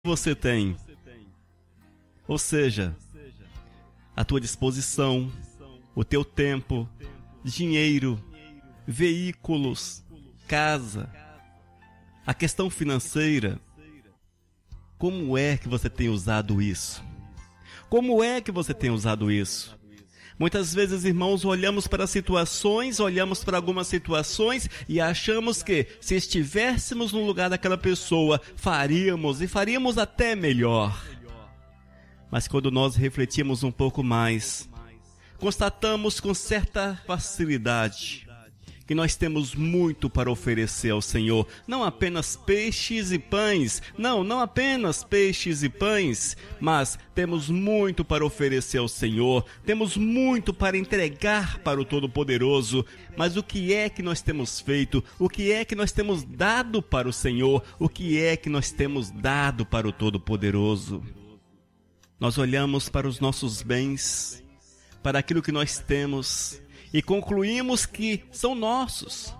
você tem. Ou seja, a tua disposição, o teu tempo, dinheiro, veículos, casa, a questão financeira. Como é que você tem usado isso? Como é que você tem usado isso? Muitas vezes, irmãos, olhamos para situações, olhamos para algumas situações e achamos que se estivéssemos no lugar daquela pessoa, faríamos até melhor. Mas quando nós refletimos um pouco mais, constatamos com certa facilidade que nós temos muito para oferecer ao Senhor. Não apenas peixes e pães, não apenas peixes e pães, mas temos muito para oferecer ao Senhor, temos muito para entregar para o Todo-Poderoso. Mas o que é que nós temos feito? O que é que nós temos dado para o Senhor? O que é que nós temos dado para o Todo-Poderoso? Nós olhamos para os nossos bens, para aquilo que nós temos, e concluímos que são nossos.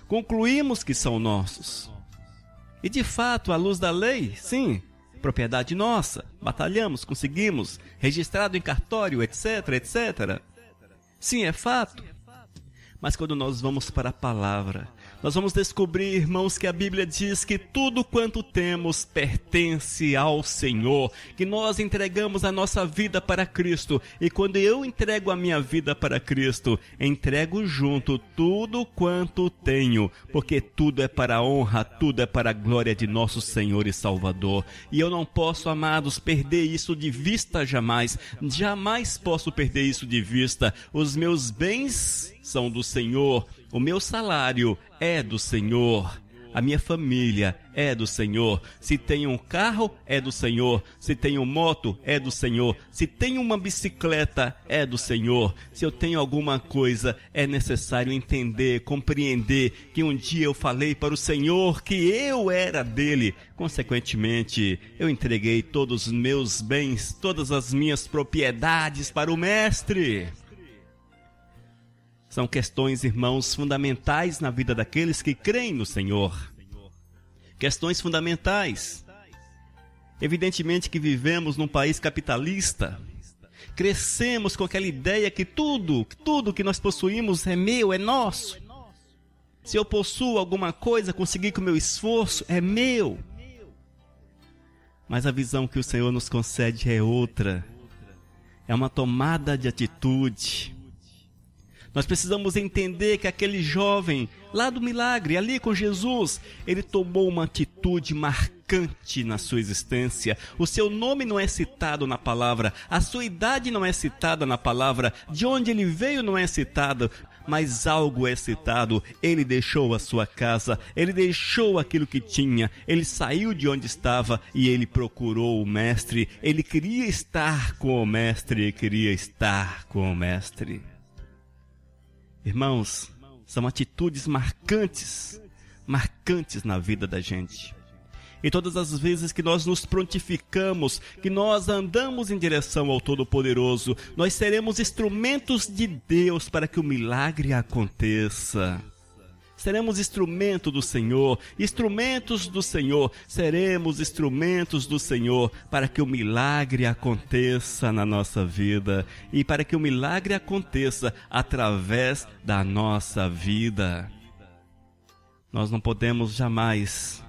E de fato, à luz da lei, sim, propriedade nossa, batalhamos, conseguimos, registrado em cartório, etc, etc. Sim, é fato. Mas quando nós vamos para a palavra, nós vamos descobrir, irmãos, que a Bíblia diz que tudo quanto temos pertence ao Senhor, que nós entregamos a nossa vida para Cristo. E quando eu entrego a minha vida para Cristo, entrego junto tudo quanto tenho, porque tudo é para a honra, tudo é para a glória de nosso Senhor e Salvador. E eu não posso, amados, perder isso de vista jamais. Jamais posso perder isso de vista. Os meus bens são do Senhor, o meu salário é do Senhor, a minha família é do Senhor. Se tenho um carro, é do Senhor. Se tenho moto, é do Senhor. Se tenho uma bicicleta, é do Senhor. Se eu tenho alguma coisa, é necessário entender, compreender que um dia eu falei para o Senhor que eu era dele. Consequentemente, eu entreguei todos os meus bens, todas as minhas propriedades para o Mestre. São questões, irmãos, fundamentais na vida daqueles que creem no Senhor. Questões fundamentais. Evidentemente que vivemos num país capitalista. Crescemos com aquela ideia que tudo que nós possuímos é meu, é nosso. Se eu possuo alguma coisa, consegui com o meu esforço, é meu. Mas a visão que o Senhor nos concede é outra. É uma tomada de atitude. Nós precisamos entender que aquele jovem, lá do milagre, ali com Jesus, ele tomou uma atitude marcante na sua existência. O seu nome não é citado na palavra, a sua idade não é citada na palavra, de onde ele veio não é citado, mas algo é citado. Ele deixou a sua casa, ele deixou aquilo que tinha, ele saiu de onde estava e ele procurou o Mestre. Ele queria estar com o Mestre, Irmãos, são atitudes marcantes na vida da gente. E todas as vezes que nós nos prontificamos, que nós andamos em direção ao Todo-Poderoso, nós seremos instrumentos de Deus para que o milagre aconteça. Seremos instrumentos do Senhor, seremos instrumentos do Senhor para que o milagre aconteça na nossa vida e para que o milagre aconteça através da nossa vida. Nós não podemos jamais